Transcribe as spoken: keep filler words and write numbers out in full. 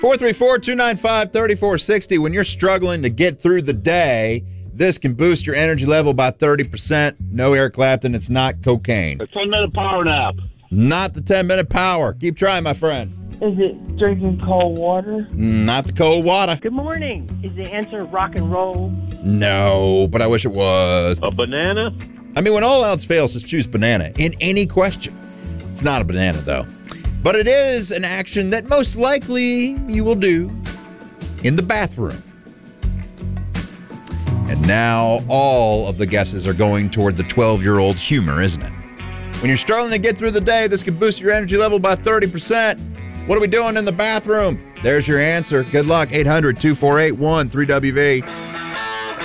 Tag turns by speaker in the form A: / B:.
A: four three four, two nine five, three four six zero. When you're struggling to get through the day, this can boost your energy level by thirty percent. No, Eric Clapton, it's not cocaine.
B: A ten-minute power nap.
A: Not the ten-minute power. Keep trying, my friend.
C: Is it drinking cold water?
A: Not the cold water.
C: Good morning. Is the answer rock and roll?
A: No, but I wish it was.
B: A banana?
A: I mean, when all else fails, just choose banana in any question. It's not a banana, though. But it is an action that most likely you will do in the bathroom. And now all of the guesses are going toward the twelve-year-old humor, isn't it? When you're struggling to get through the day, this could boost your energy level by thirty percent. What are we doing in the bathroom? There's your answer. Good luck. eight hundred, two four eight, one three W V.